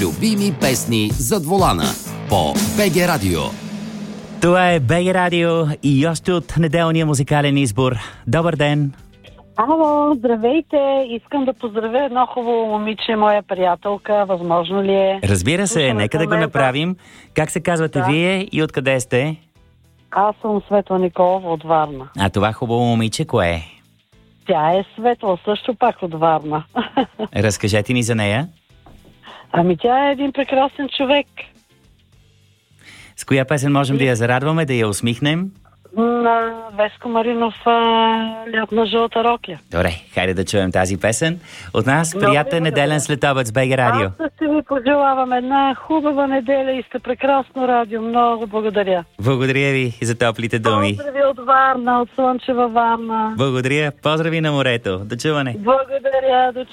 любими песни зад волана по БГ Радио. Това е БГ Радио и още от неделния музикален избор. Добър ден! Ало, здравейте! Искам да поздравя едно хубаво момиче, моя приятелка. Възможно ли е? Разбира се, нека да го направим. Как се казвате вие и откъде сте? Аз съм Светла Николова от Варна. А това хубаво момиче кое е? Тя е Светла, също пак от Варна. Разкажете ни за нея. Ами тя е един прекрасен човек. С коя песен можем да я зарадваме, да я усмихнем? На Веско Маринов Лятна жълта рокля. Добре, хайде да чуем тази песен. От нас приятен неделен следобед с БГ Радио. Аз ще ви пожелавам една хубава неделя и сте прекрасно радио. Много благодаря. Благодаря ви за топлите думи. Поздрави от Варна, от Слънчева Варна. Благодаря. Поздрави на морето. До чуване. Благодаря.